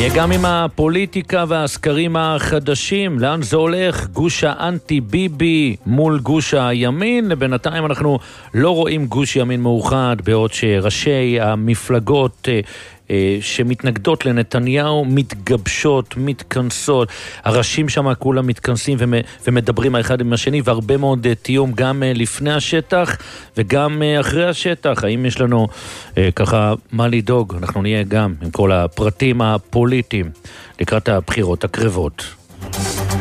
נהיה גם עם הפוליטיקה והסקרים החדשים, לאן זה הולך? גוש האנטי ביבי מול גוש הימין. בינתיים אנחנו לא רואים גוש ימין מאוחד, בעוד שראשי המפלגות שמתנגדות לנתניהו מתגבשות, מתכנסות, הראשים שם כולם מתכנסים ומדברים האחד עם השני, והרבה מאוד תיאום גם לפני השטח וגם אחרי השטח. האם יש לנו ככה מה לדאוג? אנחנו נהיה גם עם כל הפרטים הפוליטיים לקראת הבחירות הקרבות.